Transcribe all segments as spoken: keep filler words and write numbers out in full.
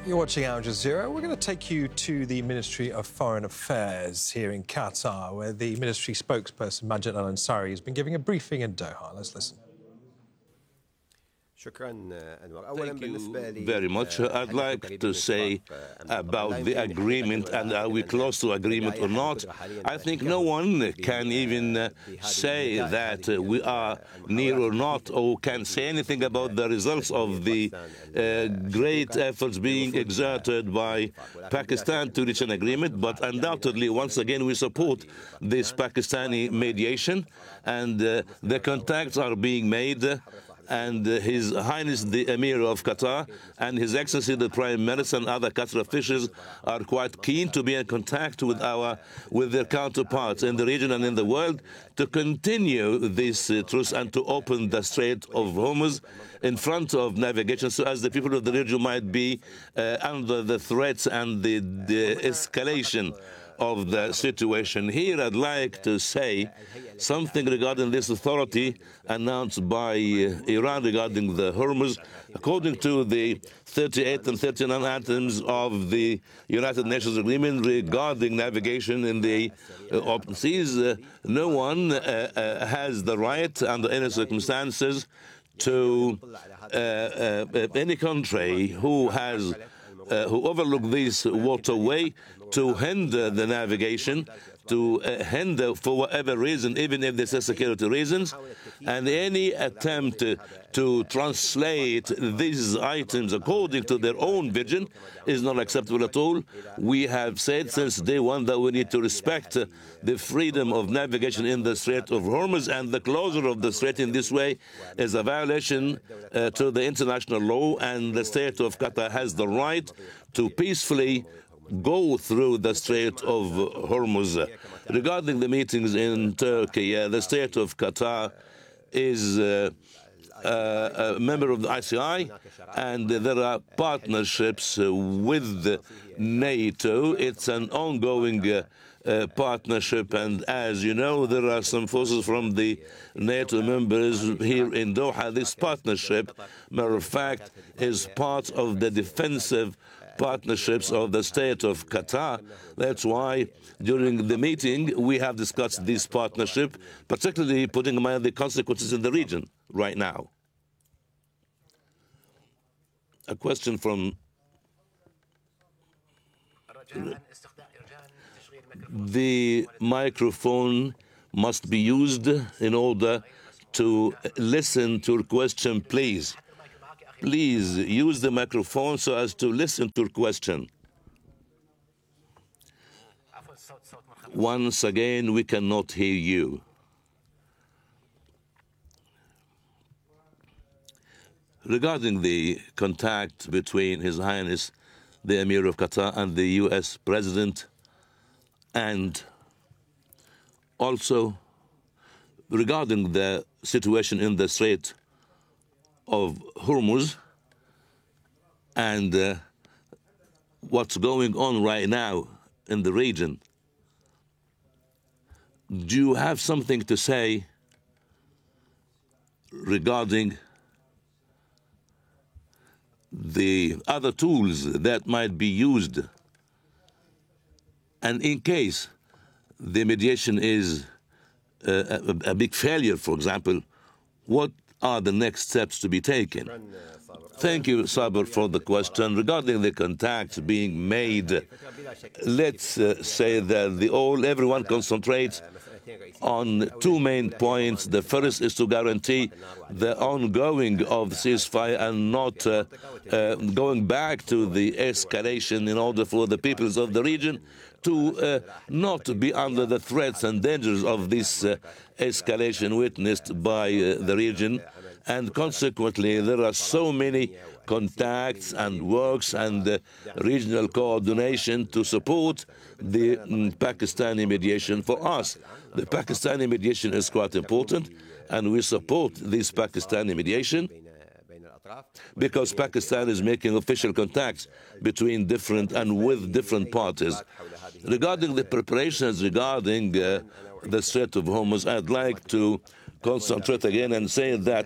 You're watching Al Jazeera. We're going to take you to the Ministry of Foreign Affairs here in Qatar, where the ministry spokesperson Majed Al Ansari has been giving a briefing in Doha. Let's listen. Thank you very much. I'd like to say about the agreement and are we close to agreement or not. I think no one can even say that we are near or not, or can say anything about the results of the uh, great efforts being exerted by Pakistan to reach an agreement. But undoubtedly, once again, we support this Pakistani mediation, and uh, the contacts are being made. And uh, His Highness the Emir of Qatar and His Excellency the Prime Minister and other Qatar officials are quite keen to be in contact with our with their counterparts in the region and in the world to continue this uh, truce and to open the Strait of Hormuz in front of navigation, so as the people of the region might be uh, under the threats and the, the escalation of the situation. Here I'd like to say something regarding this authority announced by uh, Iran regarding the Hormuz. According to the thirty-eight and thirty-nine items of the United Nations Agreement regarding navigation in the uh, open seas, uh, no one uh, uh, has the right under any circumstances to uh, uh, any country who has uh, who overlook this waterway to hinder the navigation, to uh, hinder for whatever reason, even if this is security reasons, and any attempt uh, to translate these items according to their own vision is not acceptable at all. We have said since day one that we need to respect uh, the freedom of navigation in the Strait of Hormuz, and the closure of the strait in this way is a violation uh, to the international law, and the state of Qatar has the right to peacefully go through the Strait of Hormuz. Regarding the meetings in Turkey, uh, the state of Qatar is uh, uh, a member of the I C I, and there are partnerships uh, with NATO. It's an ongoing uh, uh, partnership, and as you know, there are some forces from the NATO members here in Doha. This partnership, matter of fact, is part of the defensive partnerships of the state of Qatar. That's why during the meeting we have discussed this partnership, particularly putting in mind the consequences in the region right now. A question from the microphone must be used in order to listen to your question, please. Please use the microphone so as to listen to your question. Once again, we cannot hear you. Regarding the contact between His Highness the Emir of Qatar and the U S President, and also regarding the situation in the Strait of Hormuz and uh, what's going on right now in the region, do you have something to say regarding the other tools that might be used? And in case the mediation is uh, a, a big failure, for example, what are the next steps to be taken? Thank you, Saber, for the question. Regarding the contacts being made, let's uh, say that the all everyone concentrates on two main points. The first is to guarantee the ongoing of the ceasefire and not uh, uh, going back to the escalation, in order for the peoples of the region to uh, not be under the threats and dangers of this uh, escalation witnessed by uh, the region. And consequently, there are so many contacts and works and uh, regional coordination to support the um, Pakistani mediation. For us, the Pakistani mediation is quite important, and we support this Pakistani mediation because Pakistan is making official contacts between different and with different parties. Regarding the preparations regarding uh, the Strait of Hormuz, I'd like to concentrate again and say that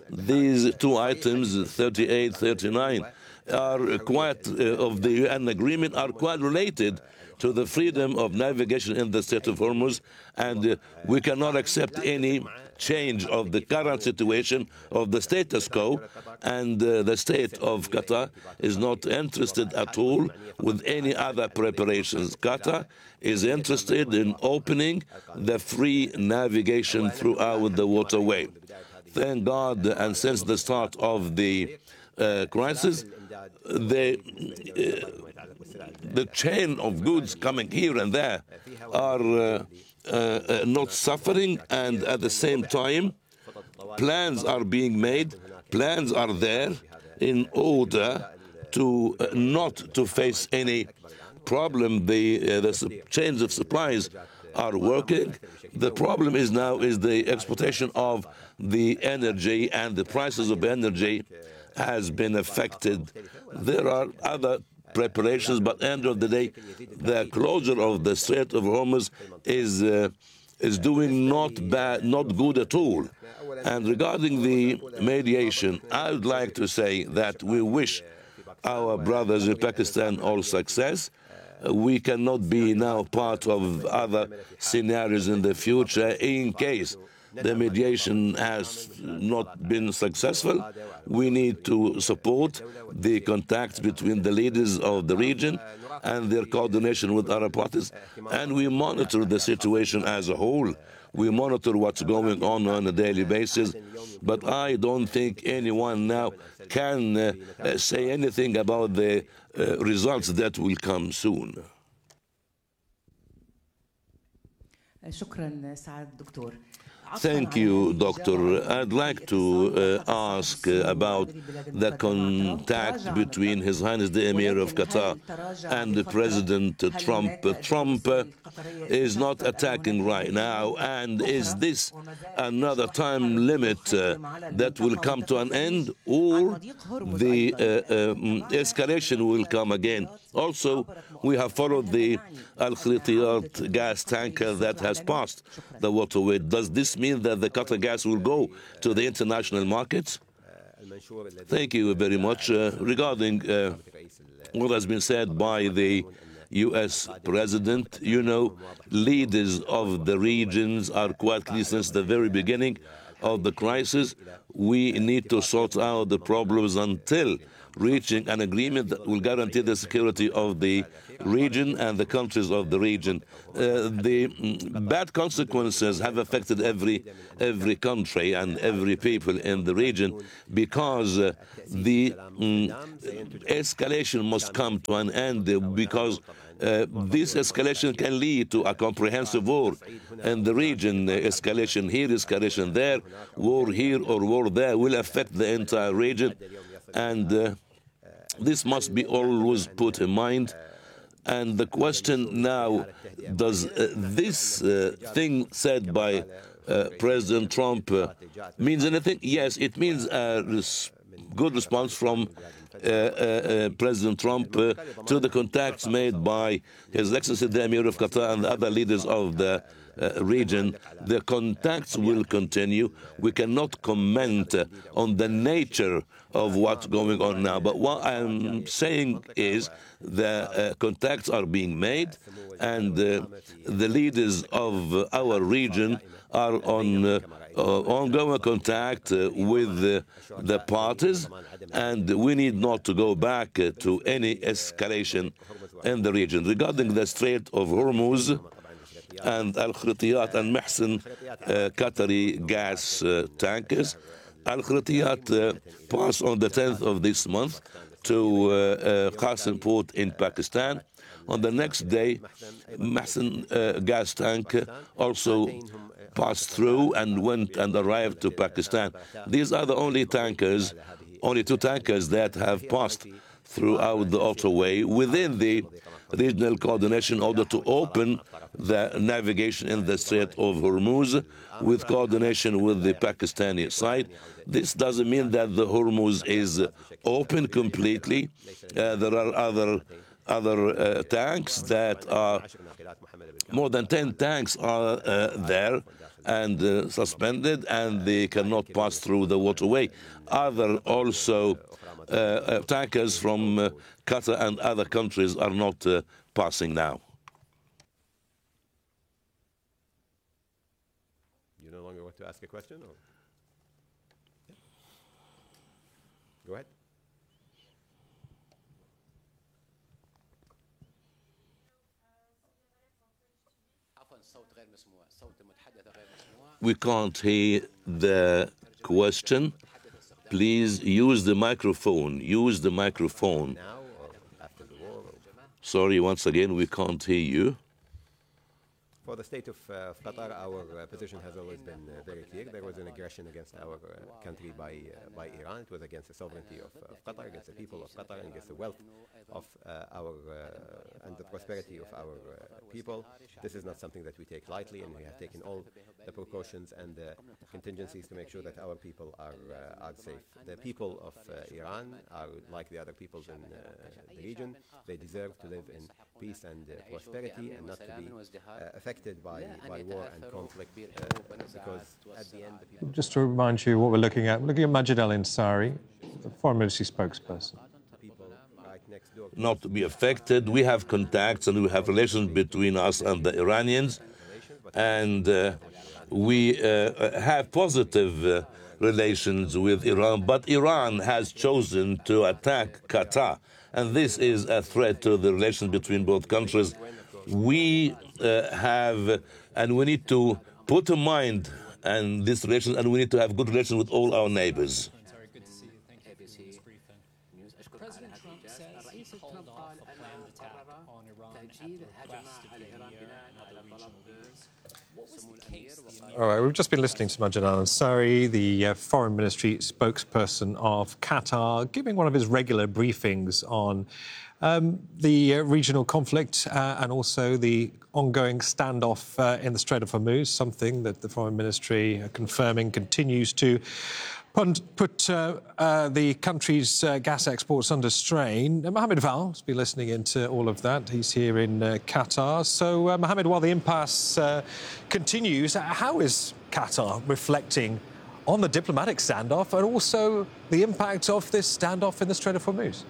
These two items, thirty-eight, thirty-nine, are quite, uh, of the U N agreement, are quite related to the freedom of navigation in the Strait of Hormuz, and uh, we cannot accept any change of the current situation of the status quo, and uh, the state of Qatar is not interested at all with any other preparations. Qatar is interested in opening the free navigation throughout the waterway. Thank God, and since the start of the uh, crisis, the, uh, the chain of goods coming here and there are uh, uh, uh, not suffering, and at the same time, plans are being made, plans are there in order to uh, not to face any problem. The, uh, the chains of supplies are working. The problem is now is the exportation of the energy, and the prices of energy has been affected. There are other preparations, but at the end of the day, the closure of the Strait of Hormuz is uh, is doing not bad, not good at all. And regarding the mediation, I would like to say that we wish our brothers in Pakistan all success. We cannot be now part of other scenarios in the future in case the mediation has not been successful. We need to support the contacts between the leaders of the region and their coordination with other parties, and we monitor the situation as a whole. We monitor what's going on on a daily basis, but I don't think anyone now can uh, uh, say anything about the uh, results that will come soon. Thank you, Doctor. I'd like to uh, ask uh, about the contact between His Highness the Emir of Qatar and the President Trump. Trump uh, is not attacking right now, and is this another time limit uh, that will come to an end, or the uh, um, escalation will come again? Also, we have followed the Al-Khritiyat gas tanker that has passed the waterway. Does this mean that the Qatar gas will go to the international markets? Thank you very much. Uh, regarding uh, what has been said by the U S President, you know, leaders of the regions are quite clear since the very beginning of the crisis. We need to sort out the problems until reaching an agreement that will guarantee the security of the region and the countries of the region. Uh, the mm, bad consequences have affected every every country and every people in the region, because uh, the mm, escalation must come to an end, because Uh, this escalation can lead to a comprehensive war in the region. Uh, escalation here, escalation there, war here or war there will affect the entire region, and uh, this must be always put in mind. And the question now, does uh, this uh, thing said by uh, President Trump uh, means anything? Yes, it means a res good response from Uh, uh, uh, President Trump uh, to the contacts made by His Excellency the Emir of Qatar and the other leaders of the uh, region. The contacts will continue. We cannot comment uh, on the nature of what's going on now. But what I'm saying is the uh, contacts are being made, and uh, the leaders of our region are on uh, uh, ongoing contact uh, with uh, the parties, and we need not to go back uh, to any escalation in the region. Regarding the Strait of Hormuz and Al-Khritiyat and Mahsen uh, Qatari gas uh, tankers, Al-Khritiyat uh, passed on the tenth of this month to uh, uh, Qasim port in Pakistan. On the next day, Mahsen uh, gas tank also passed through and went and arrived to Pakistan. These are the only tankers, only two tankers that have passed throughout the waterway within the regional coordination in order to open the navigation in the Strait of Hormuz with coordination with the Pakistani side. This doesn't mean that the Hormuz is open completely. Uh, there are other other uh, tanks that are, more than ten tanks are uh, there and uh, suspended, and they cannot pass through the waterway. Other also uh, uh, tankers from uh, Qatar and other countries are not uh, passing now. You no longer want to ask a question? Or? Go ahead. We can't hear the question. Please use the microphone. Use the microphone. Now or after the war? Or... Sorry, once again, we can't hear you. For the state of, uh, of Qatar, our uh, position has always been uh, very clear. There was an aggression against our uh, country by uh, by Iran. It was against the sovereignty of, of Qatar, against the people of Qatar, and against the wealth of uh, our uh, and the prosperity of our uh, people. This is not something that we take lightly, and we have taken all the precautions and the contingencies to make sure that our people are uh, are safe. The people of uh, Iran are like the other peoples in uh, the region. They deserve to live in peace and uh, prosperity, and not to be uh, affected by, by war and conflict, uh, because at the end the people... Just to remind you what we're looking at, we're looking at Majid al-Ansari, the Foreign Ministry spokesperson. Right next door. Not to be affected. We have contacts and we have relations between us and the Iranians, and uh, we uh, have positive uh, relations with Iran, but Iran has chosen to attack Qatar, and this is a threat to the relations between both countries. We uh, have, and we need to put in mind and this relation, and we need to have good relations with all our neighbors. Good to see you. Thank you for this briefing. President Trump says he called off a planned attack on Iran at the request of the emir and other regional leaders. What was the case? All right, we've just been listening to Majid al-Ansari, the uh, Foreign Ministry spokesperson of Qatar, giving one of his regular briefings on um, the uh, regional conflict uh, and also the ongoing standoff uh, in the Strait of Hormuz, something that the Foreign Ministry uh, confirming continues to put, put uh, uh, the country's uh, gas exports under strain. Uh, Mohammed Val has been listening into all of that. He's here in uh, Qatar. So, uh, Mohammed, while the impasse uh, continues, how is Qatar reflecting on the diplomatic standoff and also the impact of this standoff in the Strait of Hormuz?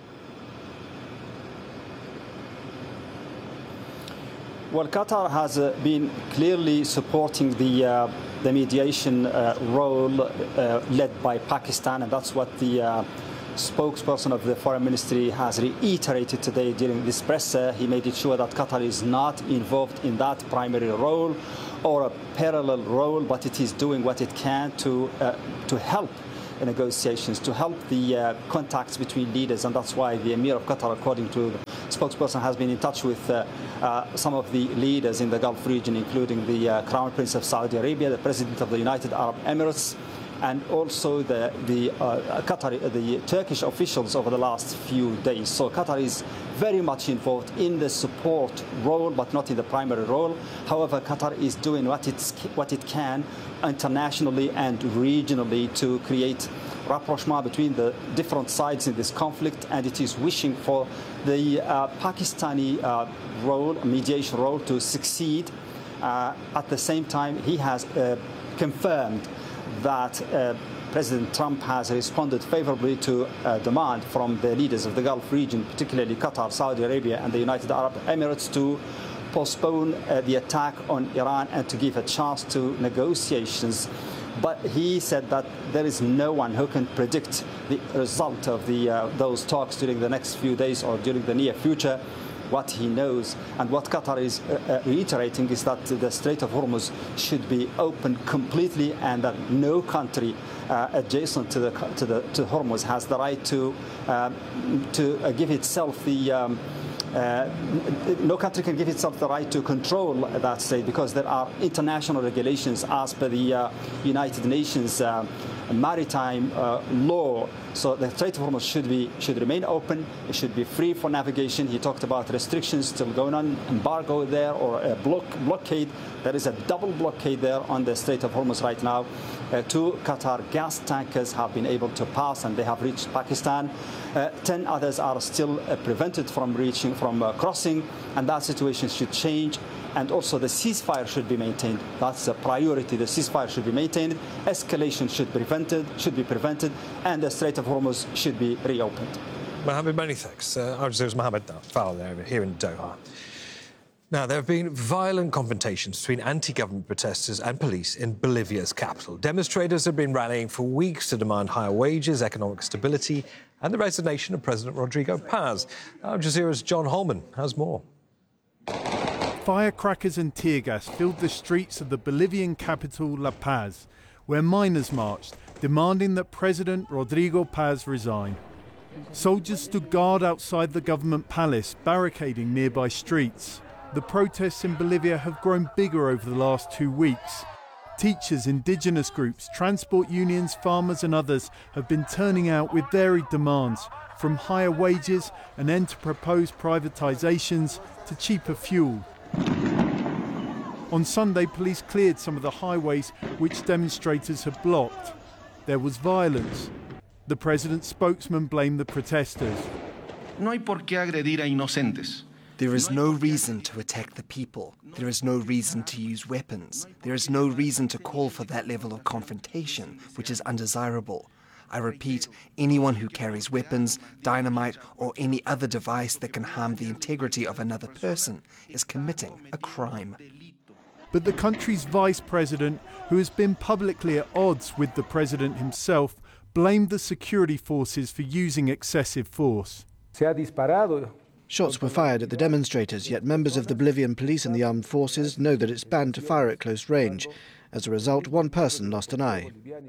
Well, Qatar has uh, been clearly supporting the uh, the mediation uh, role uh, led by Pakistan, and that's what the uh, spokesperson of the Foreign Ministry has reiterated today during this presser. He made it sure that Qatar is not involved in that primary role or a parallel role, but it is doing what it can to uh, to help the negotiations, to help the uh, contacts between leaders, and that's why the Emir of Qatar, according to the spokesperson, has been in touch with uh, uh, some of the leaders in the Gulf region, including the uh, Crown Prince of Saudi Arabia, the President of the United Arab Emirates, and also the the uh, Qatar, the Turkish officials over the last few days. So Qatar is very much involved in the support role, but not in the primary role. However, Qatar is doing what it's what it can internationally and regionally to create rapprochement between the different sides in this conflict, and it is wishing for the uh, Pakistani uh, role, mediation role, to succeed. Uh, at the same time, he has uh, confirmed that uh, President Trump has responded favorably to a demand from the leaders of the Gulf region, particularly Qatar, Saudi Arabia, and the United Arab Emirates, to postpone uh, the attack on Iran and to give a chance to negotiations. But he said that there is no one who can predict the result of the, uh, those talks during the next few days or during the near future. What he knows and what Qatar is uh, uh, reiterating is that the Strait of Hormuz should be open completely, and that no country uh, adjacent to the to the to Hormuz has the right to uh, to uh, give itself the. Um, Uh, no country can give itself the right to control that state, because there are international regulations as per the uh, United Nations uh, maritime uh, law. So the Strait of Hormuz should be should remain open. It should be free for navigation. He talked about restrictions still going on, embargo there, or a block, blockade. There is a double blockade there on the Strait of Hormuz right now. Uh, two Qatar gas tankers have been able to pass, and they have reached Pakistan. Uh, ten others are still uh, prevented from reaching, from uh, crossing, and that situation should change. And also the ceasefire should be maintained. That's a priority. The ceasefire should be maintained. Escalation should be prevented, should be prevented, and the Strait of Hormuz should be reopened. Mohammed, many thanks. Uh, Al Jazeera's Mohammed Fowler there, here in Doha. Now, there have been violent confrontations between anti-government protesters and police in Bolivia's capital. Demonstrators have been rallying for weeks to demand higher wages, economic stability, and the resignation of President Rodrigo Paz. Al Jazeera's John Holman has more. Firecrackers and tear gas filled the streets of the Bolivian capital, La Paz, where miners marched, demanding that President Rodrigo Paz resign. Soldiers stood guard outside the government palace, barricading nearby streets. The protests in Bolivia have grown bigger over the last two weeks. Teachers, indigenous groups, transport unions, farmers and others have been turning out with varied demands, from higher wages, an end to proposed privatisations, to cheaper fuel. On Sunday, police cleared some of the highways which demonstrators had blocked. There was violence. The president's spokesman blamed the protesters. No hay por qué agredir a inocentes. There is no reason to attack the people. There is no reason to use weapons. There is no reason to call for that level of confrontation, which is undesirable. I repeat, anyone who carries weapons, dynamite, or any other device that can harm the integrity of another person is committing a crime. But the country's vice president, who has been publicly at odds with the president himself, blamed the security forces for using excessive force. Shots were fired at the demonstrators, yet members of the Bolivian police and the armed forces know that it's banned to fire at close range. As a result, one person lost an eye.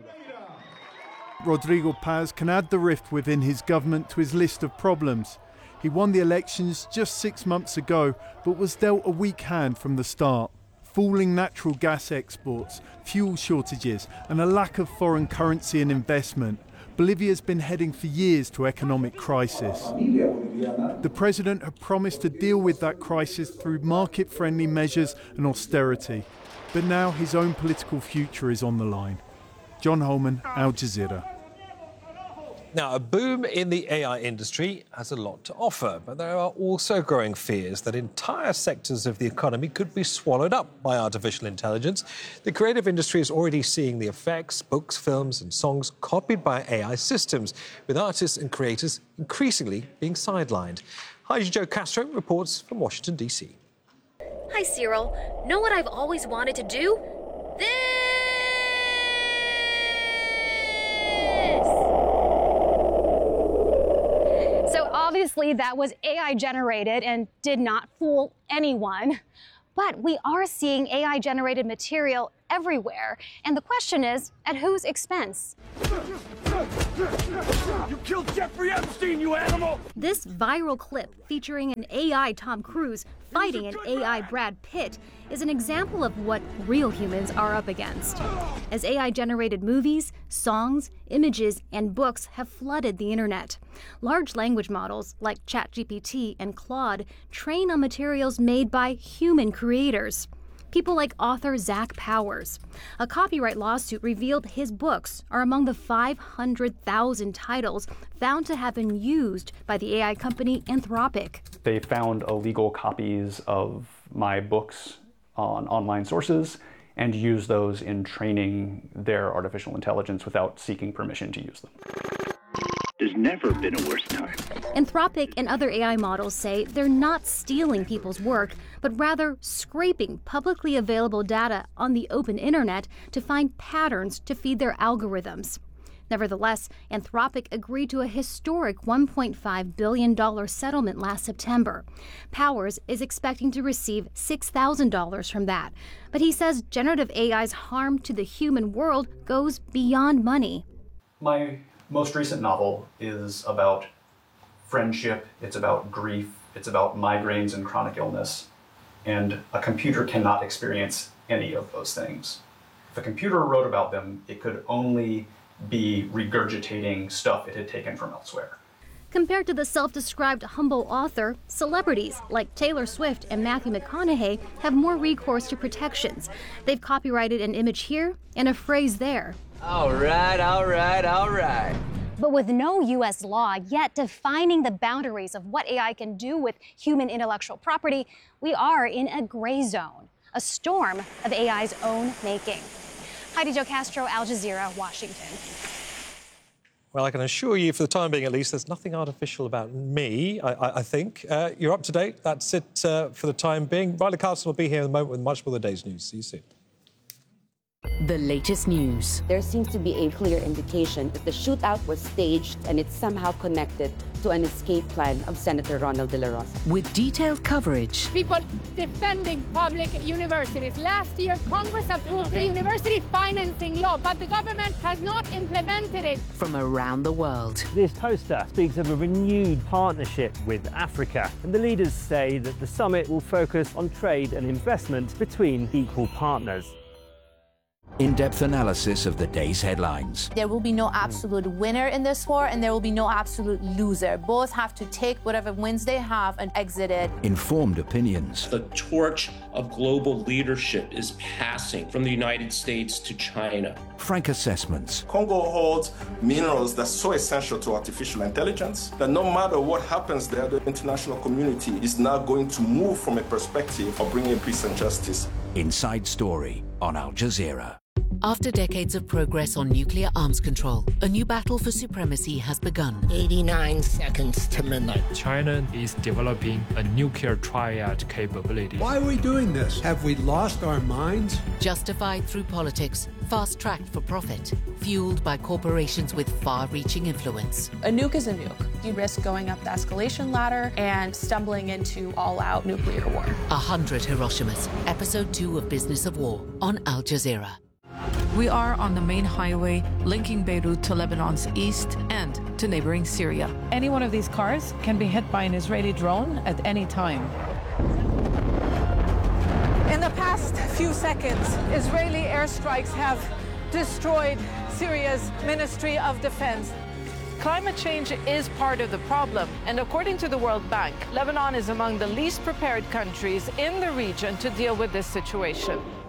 Rodrigo Paz can add the rift within his government to his list of problems. He won the elections just six months ago, but was dealt a weak hand from the start. Falling natural gas exports, fuel shortages, and a lack of foreign currency and investment. Bolivia's been heading for years to economic crisis. The president had promised to deal with that crisis through market-friendly measures and austerity. But now his own political future is on the line. John Holman, Al Jazeera. Now, a boom in the A I industry has a lot to offer, but there are also growing fears that entire sectors of the economy could be swallowed up by artificial intelligence. The creative industry is already seeing the effects, books, films and songs copied by A I systems, with artists and creators increasingly being sidelined. Heidi Jo Castro reports from Washington, D C. Hi, Cyril. Know what I've always wanted to do? This! Obviously, that was A I generated and did not fool anyone. But we are seeing A I generated material everywhere. And the question is, at whose expense? You killed Jeffrey Epstein, you animal! This viral clip featuring an A I Tom Cruise fighting an A I Brad Pitt is an example of what real humans are up against. As A I-generated movies, songs, images, and books have flooded the internet, large language models like ChatGPT and Claude train on materials made by human creators. People like author Zach Powers. A copyright lawsuit revealed his books are among the five hundred thousand titles found to have been used by the A I company Anthropic. They found illegal copies of my books on online sources and used those in training their artificial intelligence without seeking permission to use them. There's never been a worse time. Anthropic and other A I models say they're not stealing people's work, but rather scraping publicly available data on the open internet to find patterns to feed their algorithms. Nevertheless, Anthropic agreed to a historic one point five billion dollars settlement last September. Powers is expecting to receive six thousand dollars from that, but he says generative A I's harm to the human world goes beyond money. My most recent novel is about friendship, it's about grief, it's about migraines and chronic illness, and a computer cannot experience any of those things. If a computer wrote about them, it could only be regurgitating stuff it had taken from elsewhere. Compared to the self-described humble author, celebrities like Taylor Swift and Matthew McConaughey have more recourse to protections. They've copyrighted an image here and a phrase there. All right, all right, all right. But with no U S law yet defining the boundaries of what A I can do with human intellectual property, we are in a gray zone, a storm of A I's own making. Heidi Jo Castro, Al Jazeera, Washington. Well, I can assure you, for the time being at least, there's nothing artificial about me, I, I, I think. Uh, you're up to date. That's it uh, for the time being. Riley Carlson will be here in a moment with much more of the day's news. See you soon. The latest news. There seems to be a clear indication that the shootout was staged and it's somehow connected to an escape plan of Senator Ronald De La Rosa. With detailed coverage. People defending public universities. Last year, Congress approved the university financing law, but the government has not implemented it. From around the world. This poster speaks of a renewed partnership with Africa, and the leaders say that the summit will focus on trade and investment between equal partners. In-depth analysis of the day's headlines. There will be no absolute winner in this war, and there will be no absolute loser. Both have to take whatever wins they have and exit it. Informed opinions. The torch of global leadership is passing from the United States to China. Frank assessments. Congo holds minerals that's so essential to artificial intelligence that no matter what happens there, the international community is now going to move from a perspective of bringing peace and justice. Inside Story on Al Jazeera. After decades of progress on nuclear arms control, a new battle for supremacy has begun. eighty-nine seconds to midnight. China is developing a nuclear triad capability. Why are we doing this? Have we lost our minds? Justified through politics, fast-tracked for profit, fueled by corporations with far-reaching influence. A nuke is a nuke. You risk going up the escalation ladder and stumbling into all-out nuclear war. A hundred Hiroshimas, episode two of Business of War on Al Jazeera. We are on the main highway linking Beirut to Lebanon's east and to neighboring Syria. Any one of these cars can be hit by an Israeli drone at any time. In the past few seconds, Israeli airstrikes have destroyed Syria's Ministry of Defense. Climate change is part of the problem, and according to the World Bank, Lebanon is among the least prepared countries in the region to deal with this situation.